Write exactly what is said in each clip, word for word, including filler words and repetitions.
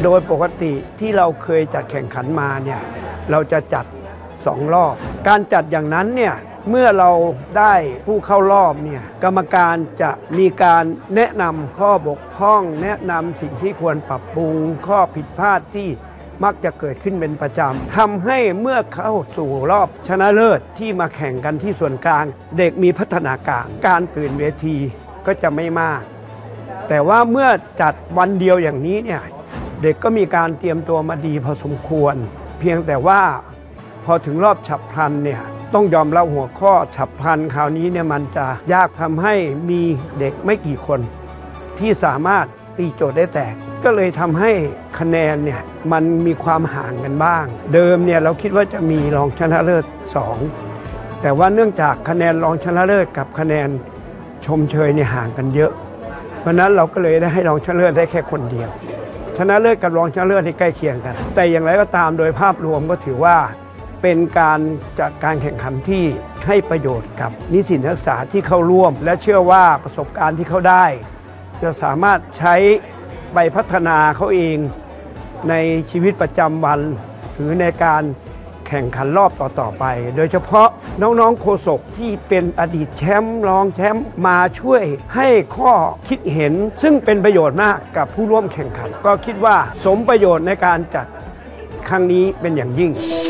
โดยปกติที่เราเคยจัดแข่งขันมาเนี่ยเราจะจัดสองรอบการจัดอย่างนั้นเนี่ยเมื่อเราได้ผู้เข้ารอบเนี่ยกรรมการจะมีการแนะนำข้อบกพร่องแนะนำสิ่งที่ควรปรับปรุงข้อผิดพลาดที่มักจะเกิดขึ้นเป็นประจำทำให้เมื่อเข้าสู่รอบชนะเลิศที่มาแข่งกันที่ส่วนกลางเด็กมีพัฒนาการการตื่นเวทีก็จะไม่มากแต่ว่าเมื่อจัดวันเดียวอย่างนี้เนี่ยเด็กก็มีการเตรียมตัวมาดีพอสมควรเพียงแต่ว่าพอถึงรอบฉับพลันเนี่ยต้องยอมรับหัวข้อฉับพลันคราวนี้เนี่ยมันจะยากทำให้มีเด็กไม่กี่คนที่สามารถตีโจทย์ได้แตกก็เลยทำให้คะแนนเนี่ยมันมีความห่างกันบ้างเดิมเนี่ยเราคิดว่าจะมีรองชนะเลิศสองแต่ว่าเนื่องจากคะแนนรองชนะเลิศกับคะแนนชมเชยเนี่ยห่างกันเยอะเพราะนั้นเราก็เลยได้ให้รองชนะเลิศได้แค่คนเดียวชนะเลิศกับรองชนะเลิศที่ใกล้เคียงกันแต่อย่างไรก็ตามโดยภาพรวมก็ถือว่าเป็นการจัดการแข่งขันที่ให้ประโยชน์กับนิสิตนักศึกษาที่เข้าร่วมและเชื่อว่าประสบการณ์ที่เขาได้จะสามารถใช้ไปพัฒนาเขาเองในชีวิตประจำวันหรือในการแข่งขันรอบต่อๆไปโดยเฉพาะน้องๆโฆษกที่เป็นอดีตแชมป์รองแชมป์มาช่วยให้ข้อคิดเห็นซึ่งเป็นประโยชน์มากกับผู้ร่วมแข่งขันก็คิดว่าสมประโยชน์ในการจัดครั้งนี้เป็นอย่างยิ่ง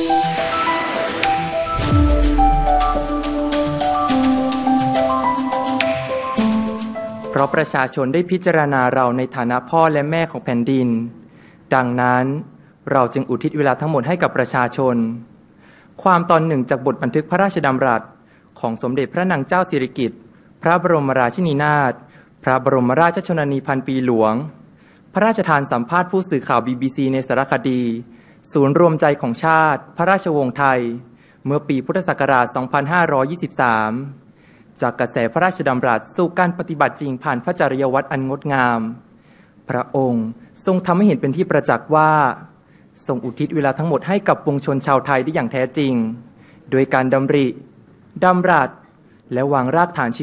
เพราะประชาชนได้พิจารณาเราในฐานะพ่อและแม่ของแผ่นดินดังนั้นเราจึงอุทิศเวลาทั้งหมดให้กับประชาชนความตอนหนึ่งจากบทบันทึกพระราชดำรัสของสมเด็จพระนางเจ้าสิริกิติ์พระบรมราชินีนาถพระบรมราชชนนีพันปีหลวงพระราชทานสัมภาษณ์ผู้สื่อข่าว บี บี ซี ในสารคดีศูนย์รวมใจของชาติพระราชวงศ์ไทยเมื่อปีพุทธศักราช สองพันห้าร้อยยี่สิบสามจากกระแสพระราชดำรัสสู่การปฏิบัติจริงผ่านพระจริยวัตรอันงดงามพระองค์ทรงทำให้เห็นเป็นที่ประจักษ์ว่าทรงอุทิศเวลาทั้งหมดให้กับปวงชนชาวไทยได้อย่างแท้จริงโดยการดำริดำรัสและวางรากฐานชีวิต